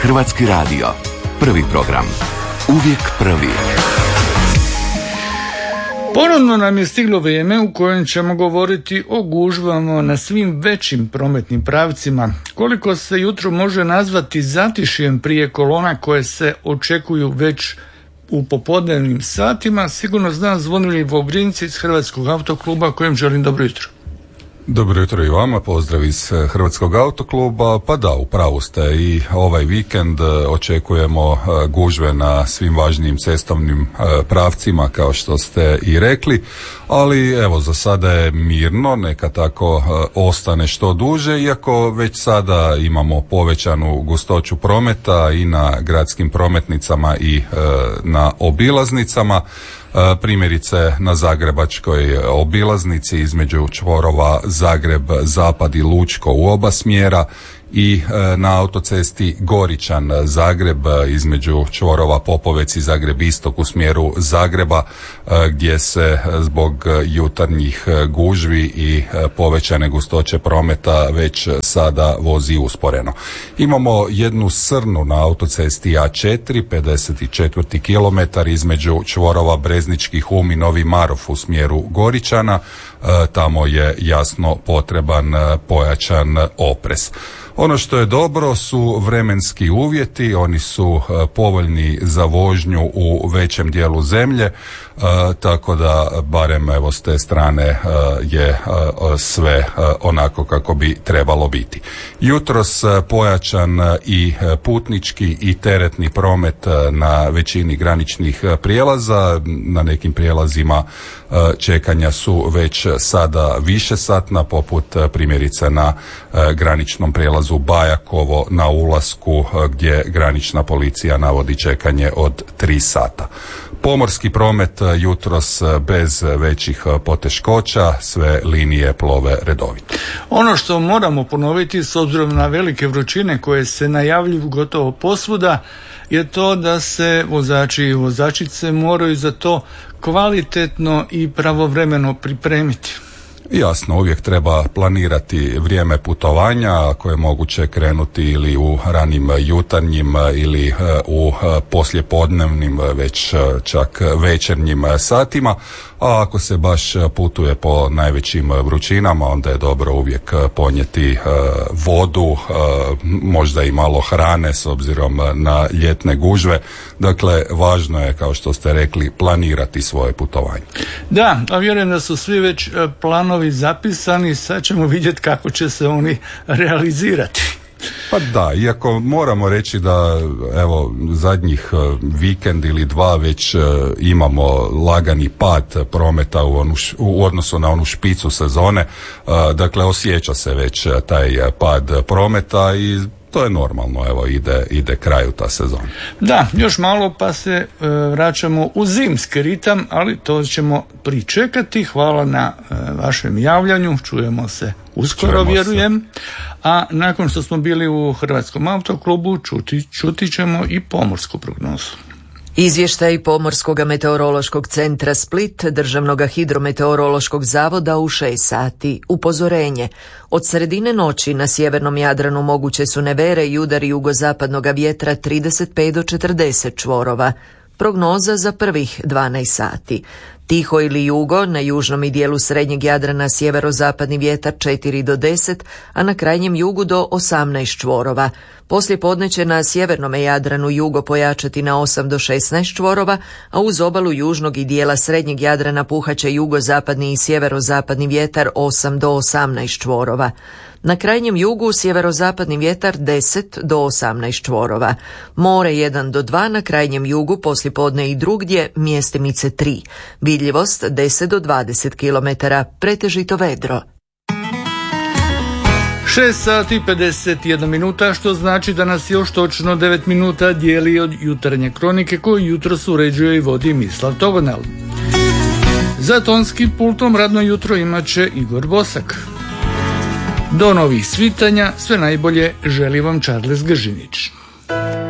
Hrvatski radio. Prvi program. Uvijek prvi. Ponovno nam je stiglo vrijeme u kojem ćemo govoriti o gužvama na svim većim prometnim pravcima. Koliko se jutro može nazvati zatišjem prije kolona koje se očekuju već u popodnevnim satima, sigurno zna Zvonimir Vogrinci iz Hrvatskog autokluba, kojem želim dobro jutro. Dobro jutro i vama, pozdrav iz Hrvatskog autokluba. Pa da, upravo ste, i ovaj vikend očekujemo gužve na svim važnijim cestovnim pravcima, kao što ste i rekli, ali evo, za sada je mirno, neka tako ostane što duže, iako već sada imamo povećanu gustoću prometa i na gradskim prometnicama i na obilaznicama. Primjerice na zagrebačkoj obilaznici između čvorova Zagreb-Zapad i Lučko u oba smjera i na autocesti Goričan-Zagreb između čvorova Popovec i Zagreb-Istok u smjeru Zagreba, gdje se zbog jutarnjih gužvi i povećane gustoće prometa već sada vozi usporeno. Imamo jednu srnu na autocesti A4, 54. kilometar između čvorova Breznički Hum i Novi Marof u smjeru Goričana. Tamo je jasno potreban pojačan oprez. Ono što je dobro su vremenski uvjeti, oni su povoljni za vožnju u većem dijelu zemlje, tako da barem evo s te strane je sve onako kako bi trebalo biti. Jutros pojačan i putnički i teretni promet na većini graničnih prijelaza, na nekim prijelazima čekanja su već sada višesatna, poput primjerice na graničnom prijelazu Bajakovo na ulasku, gdje granična policija navodi čekanje od 3 sata. Pomorski promet jutros bez većih poteškoća, sve linije plove redovito. Ono što moramo ponoviti s obzirom na velike vrućine koje se najavljuju gotovo posvuda je to da se vozači i vozačice moraju za to kvalitetno i pravovremeno pripremiti. Jasno, uvijek treba planirati vrijeme putovanja, ako je moguće krenuti ili u ranim jutarnjim ili u poslijepodnevnim, već čak večernjim satima, a ako se baš putuje po najvećim vrućinama, onda je dobro uvijek ponijeti vodu, možda i malo hrane s obzirom na ljetne gužve. Dakle, važno je, kao što ste rekli, planirati svoje putovanje. Da, a vjerujem da su svi već planovi zapisani, sad ćemo vidjeti kako će se oni realizirati. Pa da, iako moramo reći da evo zadnjih vikend ili dva već imamo lagani pad prometa u odnosu na onu špicu sezone, dakle osjeća se već taj pad prometa i to je normalno, evo ide kraju ta sezona. Da, još malo pa se vraćamo u zimski ritam, ali to ćemo pričekati. Hvala na vašem javljanju, čujemo se uskoro, vjerujem. A nakon što smo bili u Hrvatskom autoklubu, čuti ćemo i pomorsku prognozu. Izvještaj Pomorskog meteorološkog centra Split, Državnog hidrometeorološkog zavoda u 6 sati. Upozorenje. Od sredine noći na sjevernom Jadranu moguće su nevere i udari jugozapadnog vjetra 35 do 40 čvorova. Prognoza za prvih 12 sati. Tiho ili jugo, na južnom i dijelu srednjeg Jadrana sjeverozapadni vjetar 4 do 10, a na krajnjem jugu do 18 čvorova. Poslije podne će na sjevernom Jadranu jugo pojačati na 8 do 16 čvorova, a uz obalu južnog i dijela srednjeg Jadrana puhaće jugozapadni i sjeverozapadni vjetar 8 do 18 čvorova. Na krajnjem jugu sjeverozapadni vjetar 10 do 18 čvorova. More 1 do 2 na krajnjem jugu, poslijepodne i drugdje mjestimice 3. Vidljivost 10 do 20 km, pretežito vedro. 6 sati 51 minuta, što znači da nas još točno 9 minuta dijeli od jutarnje kronike koju jutros uređuje i vodi Mislav Togonel. Za tonskim pultom radno jutro imat će Igor Bosak. Do novih svitanja sve najbolje želi vam Charles Gržinić.